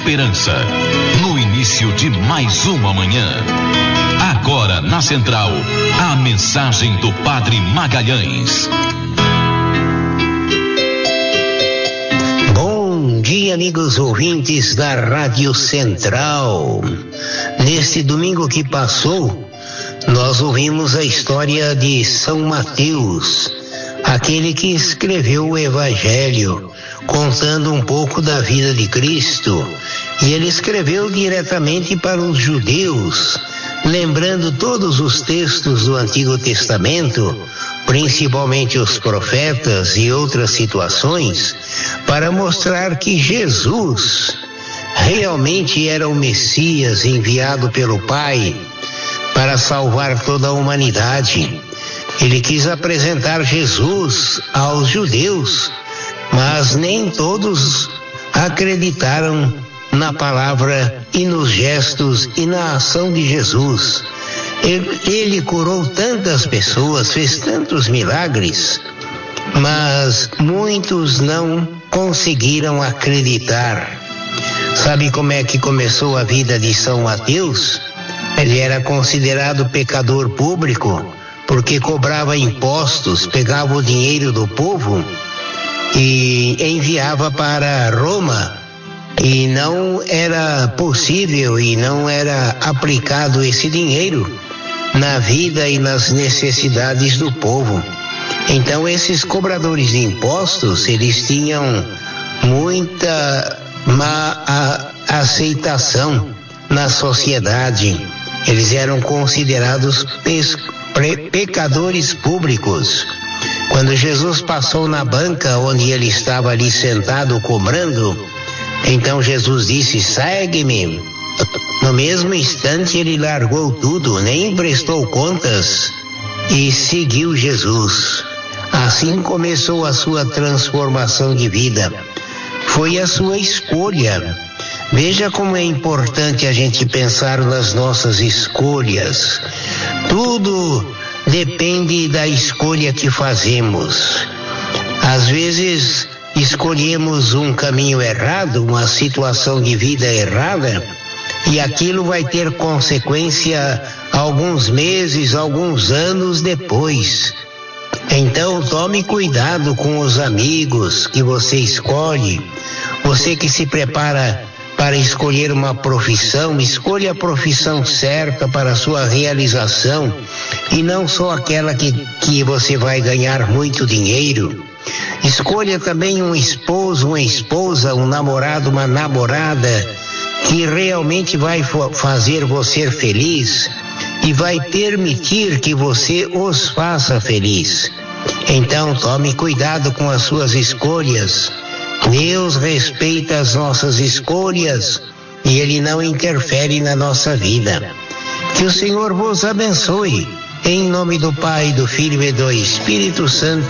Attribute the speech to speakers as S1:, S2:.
S1: esperança, no início de mais uma manhã. Agora na Central, a mensagem do Padre Magalhães.
S2: Bom dia, amigos ouvintes da Rádio Central. Neste domingo que passou, nós ouvimos a história de São Mateus, aquele que escreveu o Evangelho, contando um pouco da vida de Cristo. E ele escreveu diretamente para os judeus, lembrando todos os textos do Antigo Testamento, principalmente os profetas e outras situações, para mostrar que Jesus realmente era o Messias enviado pelo Pai para salvar toda a humanidade. Ele quis apresentar Jesus aos judeus, mas nem todos acreditaram na palavra e nos gestos e na ação de Jesus. Ele curou tantas pessoas, fez tantos milagres, mas muitos não conseguiram acreditar. Sabe como é que começou a vida de São Mateus? Ele era considerado pecador público, porque cobrava impostos, pegava o dinheiro do povo e enviava para Roma. E não era possível e não era aplicado esse dinheiro na vida e nas necessidades do povo. Então esses cobradores de impostos, eles tinham muita má aceitação na sociedade. Eles eram considerados pecadores públicos. Quando Jesus passou na banca onde ele estava ali sentado cobrando, então Jesus disse: segue-me. No mesmo instante ele largou tudo, nem prestou contas e seguiu Jesus. Assim começou a sua transformação de vida. Foi a sua escolha. Veja como é importante a gente pensar nas nossas escolhas. Tudo depende da escolha que fazemos. Às vezes escolhemos um caminho errado, uma situação de vida errada, e aquilo vai ter consequência alguns meses, alguns anos depois. Então tome cuidado com os amigos que você escolhe. Você que se prepara para escolher uma profissão, escolha a profissão certa para a sua realização e não só aquela que você vai ganhar muito dinheiro. Escolha também um esposo, uma esposa, um namorado, uma namorada que realmente vai fazer você feliz e vai permitir que você os faça feliz. Então tome cuidado com as suas escolhas. Deus respeita as nossas escolhas e Ele não interfere na nossa vida. Que o Senhor vos abençoe. Em nome do Pai, do Filho e do Espírito Santo.